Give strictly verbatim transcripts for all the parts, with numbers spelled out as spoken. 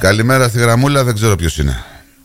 Καλημέρα στη γραμμούλα, δεν ξέρω ποιος είναι.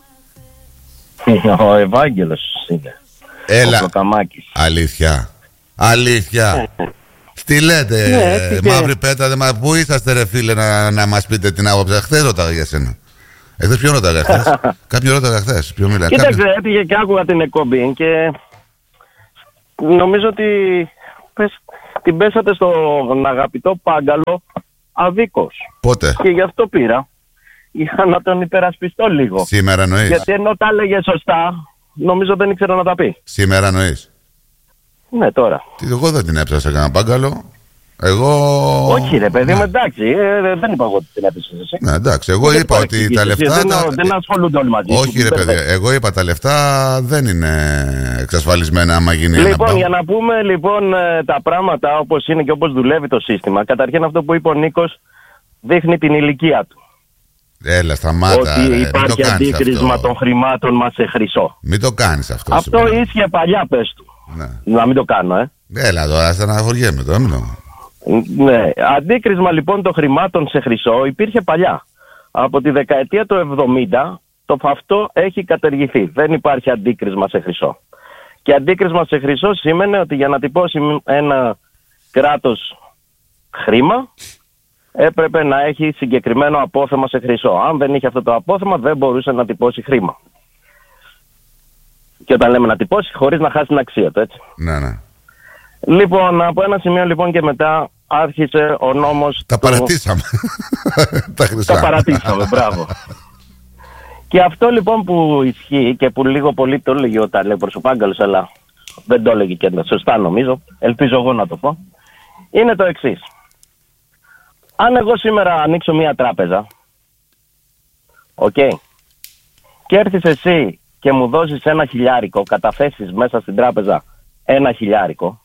Ο Ευάγγελος είναι. Έλα. Ο Καμάκης. Αλήθεια. Αλήθεια. Τι λέτε, ναι, μαύρη πέτα, μα πού είσαστε ρε φίλε να, να μας πείτε την άποψη. Χθες ρωτάγα για σένα. Εχθές ποιο ρώταγα χθες. Κάποιον ρώταγα χθες. Κοίταξε, κάποιο... έτυχε και άκουγα την εκπομπή και νομίζω ότι πες, την πέσατε στον αγαπητό Πάγκαλο αδίκως. Πότε? Και γι' αυτό πήρα. Για να τον υπερασπιστώ λίγο. Σήμερα εννοείς? Γιατί ενώ τα έλεγε σωστά, νομίζω δεν ήξερα να τα πει. Σήμερα εννοείς? Ναι, τώρα. Τι, εγώ δεν την έψασα κανένα Πάγκαλο. Εγώ... Όχι ρε παιδί, ναι. εντάξει, ε, δεν είπα εγώ ότι την έπαιξες εσύ. Ναι, εντάξει, εγώ είπα ότι τα λεφτά... Δεν, τα... δεν ασχολούνται όλοι μαζί. Όχι ρε παιδί, εγώ είπα τα λεφτά δεν είναι εξασφαλισμένα άμα γίνει ένα Λοιπόν, ένα για να πούμε λοιπόν τα πράγματα όπως είναι και όπως δουλεύει το σύστημα. Καταρχήν αυτό που είπε ο Νίκος δείχνει την ηλικία του. Έλα, σταμάτα. Ότι ρε, υπάρχει αντίκρισμα των χρημάτων μας σε χρυσό. Μην το κάνεις αυτό. Αυτό ίσχυε παλιά, πες του. Ναι. Να μην το κάνω, ε. Έλα τώρα, στεναχωριέμαι τώρα, μην το... Ναι, αντίκρισμα λοιπόν των χρημάτων σε χρυσό υπήρχε παλιά. Από τη δεκαετία του εβδομήντα το αυτό έχει καταργηθεί. Δεν υπάρχει αντίκρισμα σε χρυσό. Και αντίκρισμα σε χρυσό σήμαινε ότι για να τυπώσει ένα κράτος χρήμα έπρεπε να έχει συγκεκριμένο απόθεμα σε χρυσό. Αν δεν είχε αυτό το απόθεμα δεν μπορούσε να τυπώσει χρήμα. Και όταν λέμε να τυπώσει, χωρίς να χάσει την αξία του, έτσι. Ναι, ναι. Λοιπόν, από ένα σημείο λοιπόν και μετά άρχισε ο νόμος... Τα του... παρατήσαμε. Τα χρυσά. Τα παρατήσαμε, μπράβο. Και αυτό λοιπόν που ισχύει και που λίγο πολύ το έλεγε ο ταλέπορος ο Πάγκαλος, αλλά δεν το έλεγε και σωστά νομίζω, ελπίζω εγώ να το πω, είναι το εξής. Αν εγώ σήμερα ανοίξω μια τράπεζα, οκ, okay, και έρθεις εσύ και μου δώσεις ένα χιλιάρικο, καταθέσεις μέσα στην τράπεζα ένα χιλιάρικο,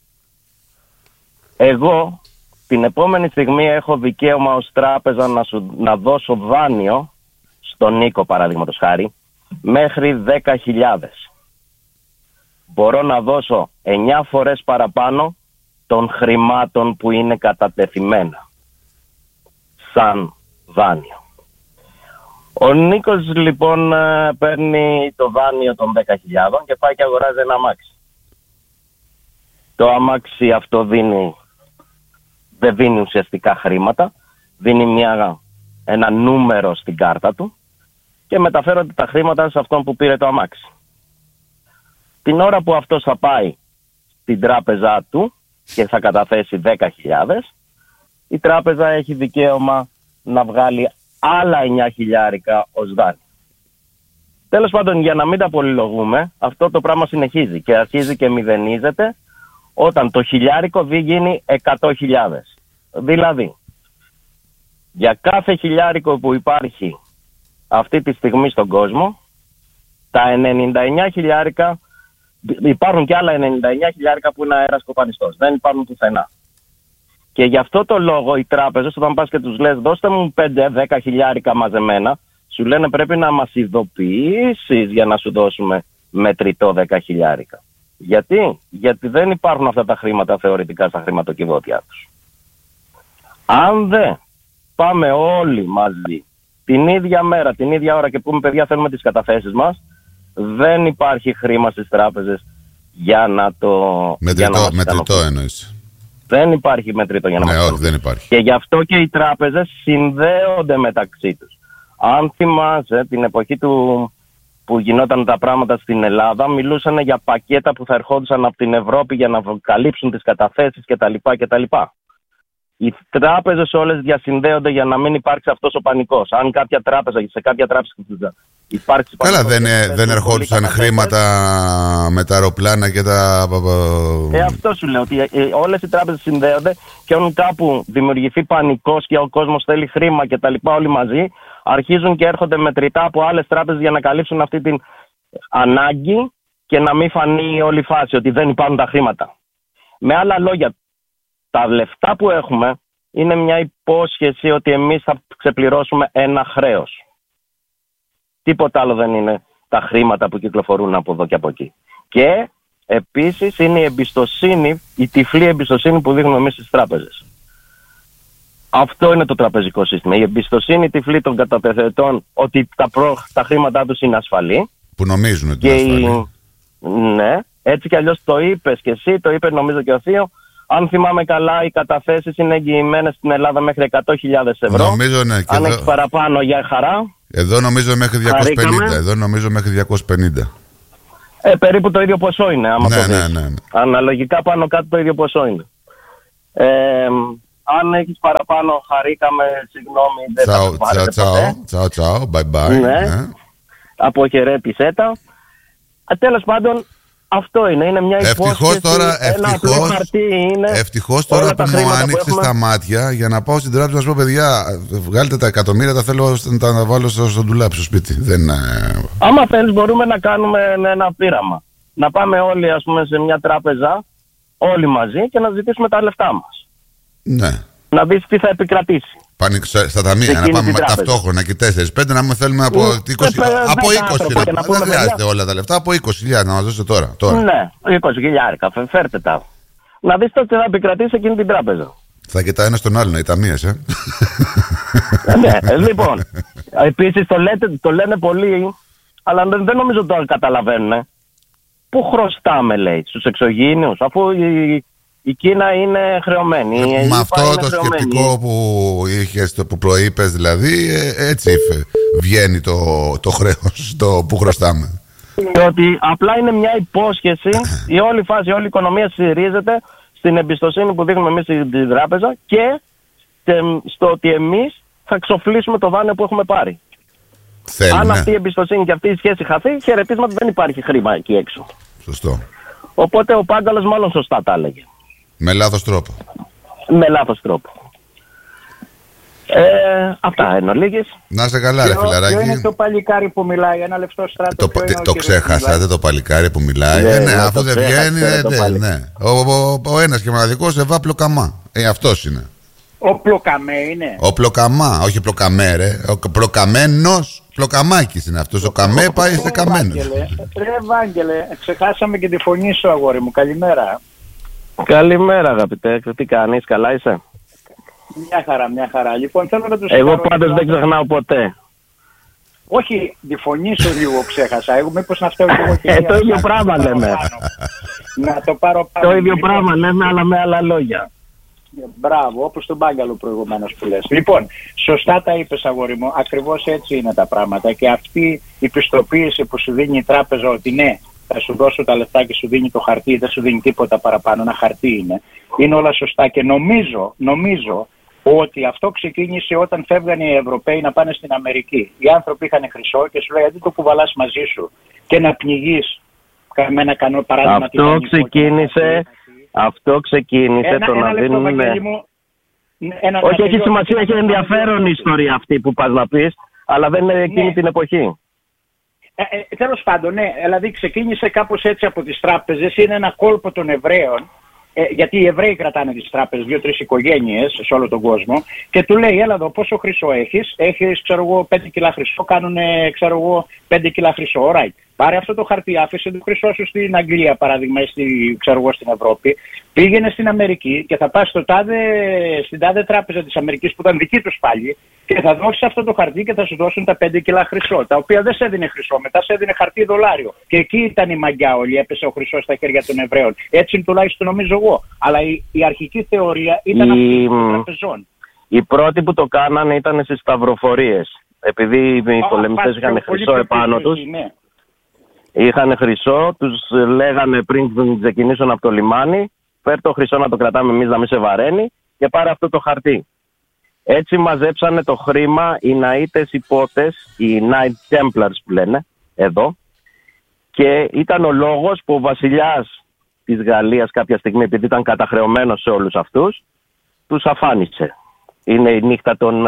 εγώ την επόμενη στιγμή έχω δικαίωμα ως τράπεζα να, σου, να δώσω δάνειο στον Νίκο παραδείγματος χάρη μέχρι δέκα χιλιάδες. Μπορώ να δώσω εννιά φορές παραπάνω των χρημάτων που είναι κατατεθειμένα σαν δάνειο. Ο Νίκος λοιπόν παίρνει το δάνειο των δέκα χιλιάδες και πάει και αγοράζει ένα αμάξι. Το αμάξι αυτό δίνει, δεν δίνει ουσιαστικά χρήματα, δίνει μια, ένα νούμερο στην κάρτα του και μεταφέρονται τα χρήματα σε αυτόν που πήρε το αμάξι. Την ώρα που αυτός θα πάει στην τράπεζά του και θα καταθέσει δέκα χιλιάδες, η τράπεζα έχει δικαίωμα να βγάλει άλλα εννιά χιλιάρικα ως δάνειο. Τέλος πάντων, για να μην τα πολυλογούμε, αυτό το πράγμα συνεχίζει και αρχίζει και μηδενίζεται όταν το χιλιάρικο δι γίνει εκατό χιλιάδες. Δηλαδή, για κάθε χιλιάρικο που υπάρχει αυτή τη στιγμή στον κόσμο, τα ενενήντα εννιά χιλιάρικα, υπάρχουν και άλλα ενενήντα εννιά χιλιάρικα που είναι αέρας κοπανιστός. Δεν υπάρχουν πουθενά. Και γι' αυτό το λόγο οι τράπεζες, όταν πας και τους λες δώστε μου πέντε δέκα χιλιάρικα μαζεμένα, σου λένε πρέπει να μας ειδοποιήσεις για να σου δώσουμε μετρητό δέκα χιλιάρικα. Γιατί? Γιατί δεν υπάρχουν αυτά τα χρήματα θεωρητικά στα χρηματοκιβώτια τους. Αν δεν πάμε όλοι μαζί την ίδια μέρα, την ίδια ώρα και πούμε παιδιά θέλουμε τις καταθέσεις μας, δεν υπάρχει χρήμα στις τράπεζες για να το... Μετρητό, για να μετρητό εννοείς. Δεν υπάρχει μετρητό για να ναι, μας όχι, δεν υπάρχει. Και γι' αυτό και οι τράπεζες συνδέονται μεταξύ τους. Αν θυμάσαι την εποχή του που γινόταν τα πράγματα στην Ελλάδα, μιλούσαν για πακέτα που θα ερχόντουσαν από την Ευρώπη για να καλύψουν τις καταθέσεις κτλ. κτλ. Οι τράπεζες όλες διασυνδέονται για να μην υπάρξει αυτός ο πανικός. Αν κάποια τράπεζα, σε κάποια τράπεζα υπάρξει πανικός... Καλά, δεν, ε, δεν ερχόντουσαν χρήματα με τα αεροπλάνα και τα... Ε, αυτό σου λέω, ότι ε, όλες οι τράπεζες συνδέονται και όταν κάπου δημιουργηθεί πανικός και ο κόσμος θέλει χρήμα και τα λοιπά όλοι μαζί, αρχίζουν και έρχονται μετρητά από άλλες τράπεζες για να καλύψουν αυτή την ανάγκη και να μην φανεί όλη η φάση ότι δεν υπάρχουν τα χρήματα. Με άλλα λόγια, τα λεφτά που έχουμε είναι μια υπόσχεση ότι εμείς θα ξεπληρώσουμε ένα χρέος. Τίποτα άλλο δεν είναι τα χρήματα που κυκλοφορούν από εδώ και από εκεί. Και επίσης είναι η εμπιστοσύνη, η τυφλή εμπιστοσύνη που δείχνουμε εμείς στις τράπεζες. Αυτό είναι το τραπεζικό σύστημα. Η εμπιστοσύνη τυφλή των καταθετών ότι τα, προ, τα χρήματά τους είναι ασφαλή. Που νομίζουν ότι είναι ασφαλή. Η... Ναι, έτσι κι αλλιώς το είπες και εσύ, το είπε νομίζω και ο Θείο. Αν θυμάμαι καλά, οι καταθέσεις είναι εγγυημένες στην Ελλάδα μέχρι εκατό χιλιάδες ευρώ. Νομίζω, ναι. Αν εδώ... έχεις παραπάνω, για χαρά. Εδώ νομίζω μέχρι διακόσιες πενήντα. Εδώ νομίζω μέχρι διακόσιες πενήντα. Ε, περίπου το ίδιο ποσό είναι, άμα ναι, το δεις. Ναι, ναι, ναι. Αναλογικά πάνω κάτω το ίδιο ποσό είναι. Ε, αν έχεις παραπάνω, χαρήκαμε, συγγνώμη, δεν θα το πάρετε ποτέ. Τσάω, τσάω, bye bye. Ναι. Ναι. Αποχαιρέτησέ τα. Τέλος πάντων, αυτό είναι, είναι μια υπόσχεση. Ευτυχώς τώρα, ένα ευτυχώς, απλό χαρτί είναι. Ευτυχώς τώρα που μου άνοιξες τα μάτια για να πάω στην τράπεζα να σου πω, παιδιά, βγάλτε τα εκατομμύρια, τα θέλω να τα βάλω στο, στο ντουλάπι, στο σπίτι. Δεν, ε... Άμα θέλεις μπορούμε να κάνουμε ένα πείραμα. Να πάμε όλοι, ας πούμε, σε μια τράπεζα, όλοι μαζί και να ζητήσουμε τα λεφτά μας. Ναι. Να δεις τι θα επικρατήσει. Πάνε στα ταμεία, να πάμε ταυτόχρονα και τέσσερις πέντε, να με θέλουμε από είκοσι. Από είκοσι, να, να δεν χρειάζεται όλα τα λεφτά, από είκοσι χιλιάδες να μας δώσετε τώρα, τώρα. Ναι, είκοσι χιλιάρικα, φέρτε τα. Να δεις τότε θα επικρατήσει εκείνη την τράπεζα. Θα κοιτάει ένα τον άλλον, οι ταμείες, ε. Ναι, λοιπόν, επίσης το, λέτε, το λένε πολλοί, αλλά δεν, δεν νομίζω το καταλαβαίνουν. Πού χρωστάμε, λέει, στους εξωγήινους, αφού η, η Κίνα είναι χρεωμένη. Ε, με αυτό το χρεωμένη. Σκεπτικό που είχες, το που προείπες, δηλαδή, έτσι βγαίνει το, το χρέος, το που χρωστάμε. Ότι απλά είναι μια υπόσχεση, η όλη φάση, η όλη η οικονομία στηρίζεται στην εμπιστοσύνη που δείχνουμε εμείς στην τράπεζα και στο ότι εμείς θα εξοφλήσουμε το δάνειο που έχουμε πάρει. Θέλει, Αν ναι. αυτή η εμπιστοσύνη και αυτή η σχέση χαθεί, χαιρετίσματα, δεν υπάρχει χρήμα εκεί έξω. Σωστό. Οπότε ο Πάγκαλος μάλλον σωστά τα έλεγε. Με λάθος τρόπο. Με λάθος τρόπο. Ε, αυτά εν ολίγης. Να είσαι καλά, ρε φιλαράκι. Ποιο είναι το παλικάρι που μιλάει, ένα λεπτό στράτο. Το, το, το ξέχασατε το παλικάρι που μιλάει. Ναι, ε, ναι, ναι, αφού δεν βγαίνει. ναι, ναι, ναι. Ο, ο, ο ένας και μοναδικός Εβά Πλοκαμά. Ε, αυτός είναι. Ο Πλοκαμέ είναι. Ο Πλοκαμά, όχι Πλοκαμέ, ρε. Ο Πλοκαμένος Πλοκαμάκης είναι αυτός. Ο Καμέ πάει σε Καμένος. Ρε Βάγγελε, ξεχάσαμε και τη φωνή σου, αγόρι μου. Καλημέρα. Καλημέρα, αγαπητέ. Τι κάνεις, καλά είσαι? Μια χαρά, μια χαρά. Λοιπόν, θέλω να τους Εγώ πάντως δεν ξεχνάω ποτέ. Όχι, τη φωνή σου λίγο ξέχασα. Εγώ μήπως να φταίω και εγώ και ε, το ίδιο πράγμα λέμε. Να το πάρω πάνω. Το ίδιο πράγμα λέμε, αλλά με άλλα λόγια. Μπράβο, όπως τον Μπάγκαλο προηγουμένως που λες. Λοιπόν, σωστά τα είπες, αγόρι μου. Ακριβώς έτσι είναι τα πράγματα. Και αυτή η πιστοποίηση που σου δίνει η τράπεζα ότι ναι, θα σου δώσω τα λεφτά και σου δίνει το χαρτί, δεν σου δίνει τίποτα παραπάνω, ένα χαρτί είναι. Είναι όλα σωστά και νομίζω, νομίζω ότι αυτό ξεκίνησε όταν φεύγανε οι Ευρωπαίοι να πάνε στην Αμερική. Οι άνθρωποι είχαν χρυσό και σου λέει γιατί το κουβαλάς μαζί σου και να πνιγείς με ένα κανό παράδειγμα. Αυτό ξεκίνησε, αυτό ξεκίνησε ένα, το ένα να λεπτό, δίνουν... μου, ένα, όχι, ένα έχει σημασία, έχει ενδιαφέρον η ιστορία αυτή που πας να πεις, αλλά δεν είναι εκείνη ναι. την εποχή. Ε, ε, τέλος πάντων, ναι, δηλαδή ξεκίνησε κάπως έτσι από τις τράπεζες, είναι ένα κόλπο των Εβραίων, ε, γιατί οι Εβραίοι κρατάνε τις τράπεζες, δύο-τρεις οικογένειες σε όλο τον κόσμο, και του λέει, έλα εδώ, πόσο χρυσό έχεις, έχεις, ξέρω εγώ, πέντε κιλά χρυσό, κάνουν, ξέρω εγώ, πέντε κιλά χρυσό, right. Πάρε αυτό το χαρτί, άφησε το χρυσό σου στην Αγγλία, παράδειγμα, ή στη, ξέρω εγώ, στην Ευρώπη, πήγαινε στην Αμερική και θα πας στο τάδε, στην τάδε τράπεζα της Αμερικής που ήταν δική τους πάλι και θα δώσεις αυτό το χαρτί και θα σου δώσουν τα πέντε κιλά χρυσό, τα οποία δεν σε έδινε χρυσό, μετά σε έδινε χαρτί δολάριο. Και εκεί ήταν η μαγιά όλη, έπεσε ο χρυσός στα χέρια των Εβραίων. Έτσι τουλάχιστον νομίζω εγώ. Αλλά η, η αρχική θεωρία ήταν η... αυτή των τραπεζών. Οι πρώτοι που το κάνανε ήταν στις σταυροφορίες. Επειδή οι oh, πολεμιστές είχαν χρυσό επάνω τους. Ναι. Είχαν χρυσό, τους λέγανε πριν ξεκινήσουν από το λιμάνι, φέρ το χρυσό να το κρατάμε εμείς να μην σε βαραίνει και πάρε αυτό το χαρτί. Έτσι μαζέψανε το χρήμα οι Ναΐτες υπότες, οι Knight Templars που λένε εδώ, και ήταν ο λόγος που ο βασιλιάς της Γαλλίας κάποια στιγμή, επειδή ήταν καταχρεωμένος σε όλους αυτούς, τους αφάνισε. Είναι η νύχτα των,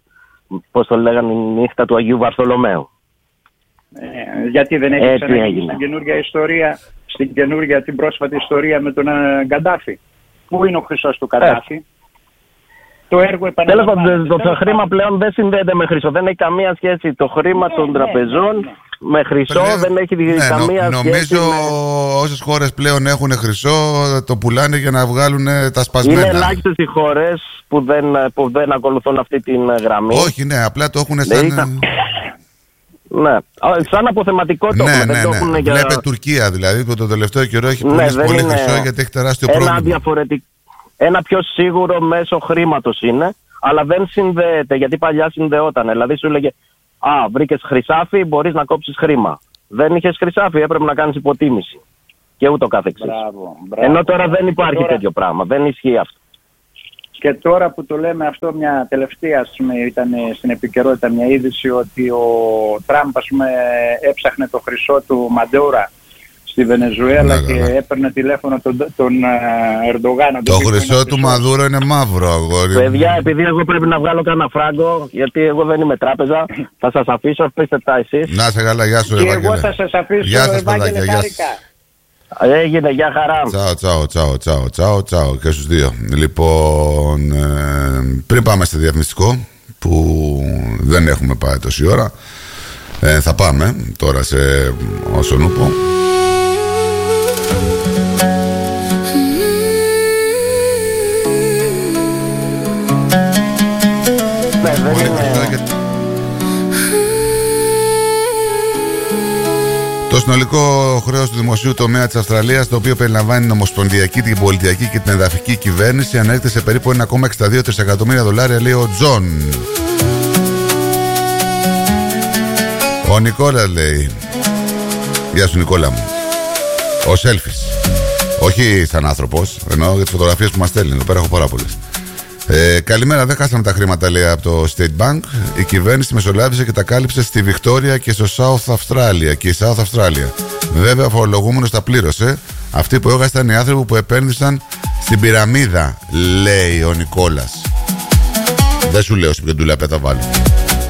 πώς το λέγανε, η νύχτα του Αγίου Βαρθολομαίου. Ε, γιατί δεν έχει ξαναγίνει στην καινούργια ιστορία, στην καινούργια την πρόσφατη ιστορία με τον Γκαντάφη? Πού είναι ο χρυσός του Γκαντάφη? Ε. Το έργο επαναλαμβάνεται. Τέλος πάντων, το, το χρήμα πλέον δεν συνδέεται με χρυσό. Δεν έχει καμία σχέση το χρήμα ναι, των τραπεζών ναι, ναι. με χρυσό πλέον, δεν έχει ναι, καμία νο, σχέση. Νομίζω με... όσες χώρες πλέον έχουν χρυσό το πουλάνε για να βγάλουν τα σπασμένα. Είναι ελάχιστες οι χώρες που δεν, που δεν ακολουθούν αυτή την γραμμή. Όχι, ναι, απλά το έχουν σαν... Ήταν... Ναι, σαν αποθεματικό το ναι, έχουν. Ναι, δεν το ναι. έχουν Για... για... Βλέπε Τουρκία δηλαδή που το τελευταίο καιρό έχει ναι, πουλήσει πολύ είναι... χρυσό γιατί έχει τεράστιο ένα πρόβλημα. Διαφορετικ... Ένα πιο σίγουρο μέσο χρήματος είναι, αλλά δεν συνδέεται γιατί παλιά συνδεόταν. Δηλαδή σου έλεγε α, βρήκες χρυσάφι, μπορείς να κόψεις χρήμα. Δεν είχες χρυσάφι, έπρεπε να κάνεις υποτίμηση. Και ούτω καθεξής. Μπράβο, μπράβο. Ενώ τώρα δεν υπάρχει τώρα... τέτοιο πράγμα, δεν ισχύει αυτό. Και τώρα που το λέμε αυτό, μια τελευταία ας πούμε, ήταν στην επικαιρότητα μια είδηση ότι ο Τραμπ ας πούμε, έψαχνε το χρυσό του Μαντούρα στη Βενεζουέλα ναι, και ναι. έπαιρνε τηλέφωνο τον, τον Ερντογάν. Το χρυσό του Μαδούρο είναι μαύρο, αγόρι. Παιδιά, επειδή εγώ πρέπει να βγάλω κανένα φράγκο, γιατί εγώ δεν είμαι τράπεζα, θα σας αφήσω, πείστε τα εσείς. Να σε καλά, γεια σου, και Ευάγγελε. Και εγώ θα σας αφήσω, γεια σας, Ευάγγελε, χάρηκα. Έγινε, για χαρά. Τσάω, τσάω, τσάω, τσάω, τσάω, τσάω και στους δύο. Λοιπόν, ε, πριν πάμε στο διαφημιστικό, που δεν έχουμε πάει τόση ώρα, ε, θα πάμε τώρα σε όσον ούπο. Το συνολικό χρέος του δημοσίου τομέα της Αυστραλίας, το οποίο περιλαμβάνει την ομοσπονδιακή, την πολιτιακή και την εδαφική κυβέρνηση, ανέρχεται σε περίπου ένα κόμμα εξήντα δύο τρισεκατομμύρια δολάρια, λέει ο Τζον. Ο Νικόλα λέει. Γεια σου, Νικόλα μου. Ο Σέλφης. Όχι σαν άνθρωπος, εννοώ για τις φωτογραφίες που μας στέλνει. Εδώ πέρα έχω πάρα πολλές. Ε, καλημέρα, δεν χάσαμε τα χρήματα, λέει, από το State Bank. Η κυβέρνηση μεσολάβησε και τα κάλυψε στη Βικτόρια και στο South Australia. Και η South Australia. Βέβαια, ο φορολογούμενος τα πλήρωσε. Αυτοί που έχασαν ήταν οι άνθρωποι που επένδυσαν στην πυραμίδα, λέει ο Νικόλας. Δεν σου λέω σε ποιον ντουλαπέ τα βάλω.